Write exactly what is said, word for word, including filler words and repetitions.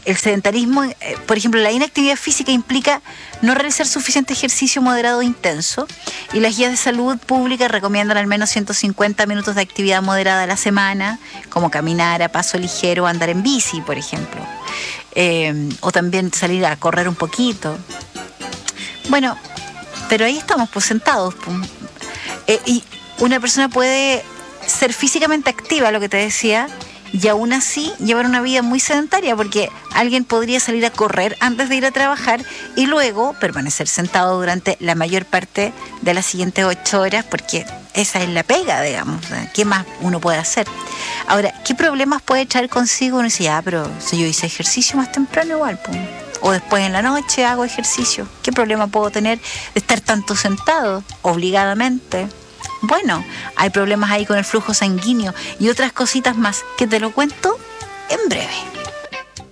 el sedentarismo, eh, por ejemplo, la inactividad física implica no realizar suficiente ejercicio moderado e intenso, y las guías de salud pública recomiendan al menos ciento cincuenta minutos de actividad moderada a la semana, como caminar a paso ligero o andar en bici, por ejemplo. Eh, o también salir a correr un poquito. Bueno, pero ahí estamos pues sentados. Pues. Eh, y una persona puede ser físicamente activa, lo que te decía, y aún así llevar una vida muy sedentaria, porque alguien podría salir a correr antes de ir a trabajar y luego permanecer sentado durante la mayor parte de las siguientes ocho horas, porque esa es la pega, digamos. ¿Qué más uno puede hacer? Ahora, ¿qué problemas puede traer consigo? Uno dice, ah, pero si yo hice ejercicio más temprano igual, pues. O después en la noche hago ejercicio. ¿Qué problema puedo tener de estar tanto sentado, obligadamente? Bueno, hay problemas ahí con el flujo sanguíneo y otras cositas más que te lo cuento en breve.